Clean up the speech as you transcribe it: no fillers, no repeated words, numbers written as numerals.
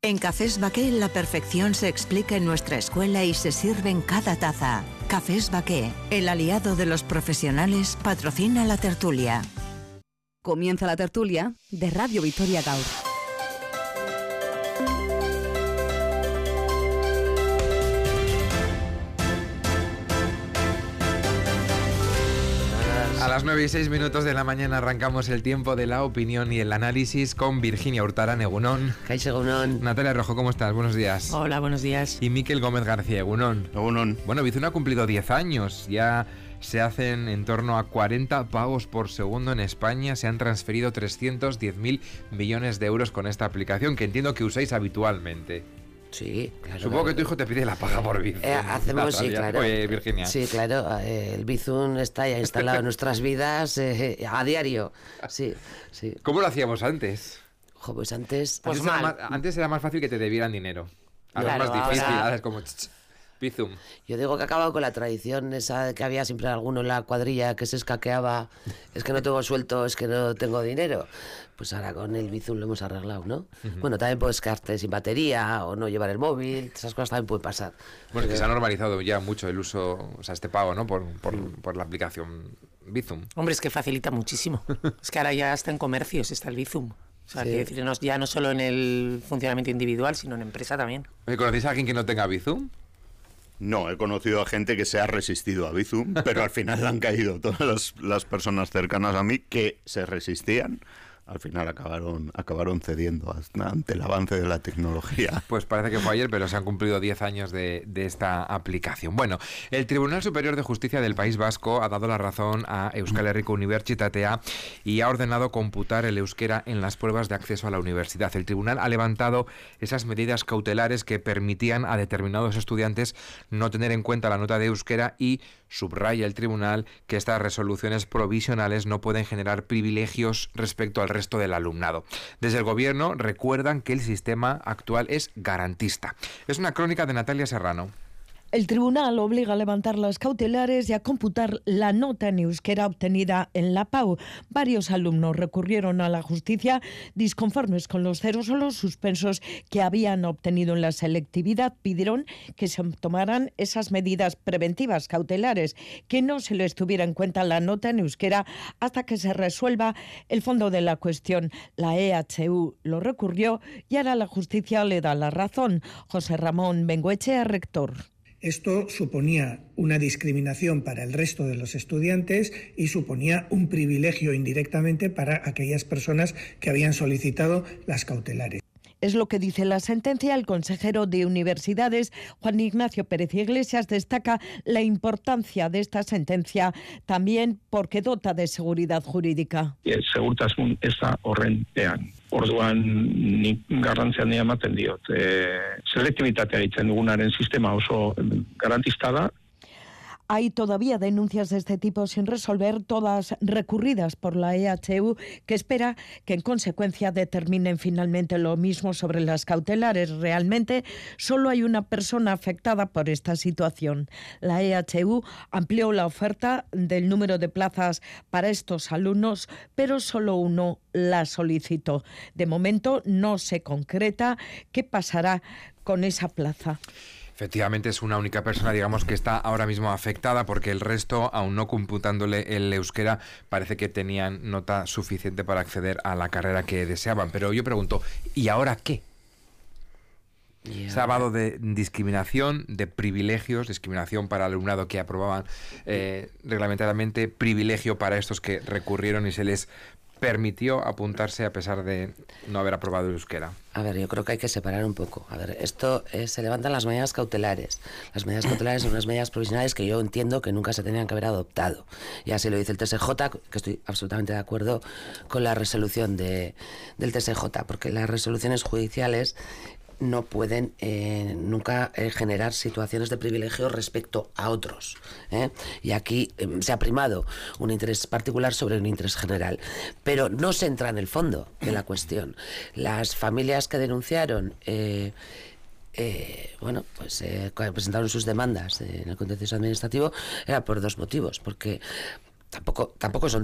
En Cafés Baqué la perfección se explica en nuestra escuela y se sirve en cada taza. Cafés Baqué, el aliado de los profesionales, patrocina la tertulia. Comienza la tertulia de Radio Vitoria Gaur. A las 9:06 de la mañana arrancamos el tiempo de la opinión y el análisis con Virginia Hurtara, Egunon. Kaixo, Egunon. Natalia Rojo, ¿cómo estás? Buenos días. Hola, buenos días. Y Miquel Gómez García, Egunon. Egunon. Bueno, Bizum ha cumplido 10 años. Ya se hacen en torno a 40 pagos por segundo en España. Se han transferido 310.000 millones de euros con esta aplicación, que entiendo que usáis habitualmente. Sí, claro. Supongo que tu hijo te pide la paga por Bizum. Hacemos, Natalia. sí, claro. Oye, Virginia. Sí, claro. El Bizum está ya instalado en nuestras vidas a diario. Sí, sí. ¿Cómo lo hacíamos antes? Pues antes... Pues Antes era más fácil que te debieran dinero. Ahora Claro, es más difícil. ahora- Ahora es como... Bizum. Yo digo que ha acabado con la tradición esa de que había siempre alguno en la cuadrilla que se escaqueaba. Es que no tengo suelto, es que no tengo dinero. Pues ahora con el Bizum lo hemos arreglado, ¿no? Bueno, también puedes quedarte sin batería o no llevar el móvil. Esas cosas también pueden pasar. Bueno, es que se ha normalizado ya mucho el uso, o sea, este pago, ¿no? Por la aplicación Bizum. Hombre, es que facilita muchísimo. Es que ahora ya hasta en comercios está el Bizum. O sea, Sí. quiero decir, ya no solo en el funcionamiento individual, sino en empresa también. Oye, ¿conocéis a alguien que no tenga Bizum? No, he conocido a gente que se ha resistido a Bizum, pero al final le han caído todas las personas cercanas a mí que se resistían. Al final acabaron cediendo ante el avance de la tecnología. Pues parece que fue ayer, pero se han cumplido 10 años de esta aplicación. Bueno, el Tribunal Superior de Justicia del País Vasco ha dado la razón a Euskal Herriko Unibertsitatea y ha ordenado computar el euskera en las pruebas de acceso a la universidad. El tribunal ha levantado esas medidas cautelares que permitían a determinados estudiantes no tener en cuenta la nota de euskera y subraya el tribunal que estas resoluciones provisionales no pueden generar privilegios respecto al resto del alumnado. Desde el gobierno recuerdan que el sistema actual es garantista. Es una crónica de Natalia Serrano. El tribunal obliga a levantar las cautelares y a computar la nota en euskera obtenida en la PAU. Varios alumnos recurrieron a la justicia disconformes con los ceros o los suspensos que habían obtenido en la selectividad. Pidieron que se tomaran esas medidas preventivas cautelares, que no se les tuviera en cuenta la nota en euskera hasta que se resuelva el fondo de la cuestión. La EHU lo recurrió y ahora la justicia le da la razón. José Ramón Bengoechea, rector. Esto suponía una discriminación para el resto de los estudiantes y suponía un privilegio indirectamente para aquellas personas que habían solicitado las cautelares. Es lo que dice la sentencia. El consejero de Universidades, Juan Ignacio Pérez Iglesias, destaca la importancia de esta sentencia también porque dota de seguridad jurídica. Segurtasun eza horrenpean. Orduan nik garrantzia handia ematen diot. Selektibitatea egiten dugunaren sistema oso garantista da. Hay todavía denuncias de este tipo sin resolver, todas recurridas por la EHU, que espera que en consecuencia determinen finalmente lo mismo sobre las cautelares. Realmente solo hay una persona afectada por esta situación. La EHU amplió la oferta del número de plazas para estos alumnos, pero solo uno la solicitó. De momento no se concreta qué pasará con esa plaza. Efectivamente es una única persona, digamos, que está ahora mismo afectada porque el resto, aún no computándole el euskera, parece que tenían nota suficiente para acceder a la carrera que deseaban. Pero yo pregunto, ¿y ahora qué? Se ha hablado de discriminación, de privilegios, discriminación para el alumnado que aprobaban reglamentariamente, privilegio para estos que recurrieron y se les permitió apuntarse a pesar de no haber aprobado el euskera. A ver, yo creo que hay que separar un poco. A ver, esto se levantan las medidas cautelares. Las medidas cautelares son unas medidas provisionales que yo entiendo que nunca se tenían que haber adoptado. Ya se lo dice el TSJ, que estoy absolutamente de acuerdo con la resolución del TSJ, porque las resoluciones judiciales no pueden nunca generar situaciones de privilegio respecto a otros, ¿eh? Y aquí se ha primado un interés particular sobre un interés general, pero no se entra en el fondo de la cuestión. Las familias que denunciaron presentaron sus demandas en el contencioso administrativo era por dos motivos, porque tampoco son